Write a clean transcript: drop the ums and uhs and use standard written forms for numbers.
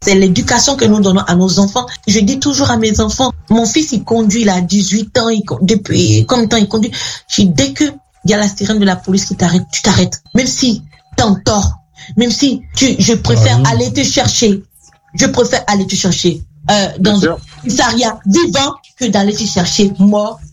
C'est l'éducation que nous donnons à nos enfants. Je dis toujours à mes enfants, mon fils, il conduit, il a 18 ans, depuis combien de temps il conduit? Je dis, dès que il y a la sirène de la police qui t'arrête, tu t'arrêtes. Même si t'es en tort, même si je préfère aller te chercher. Je préfère aller te chercher dans une commissariat vivant que d'aller te chercher mort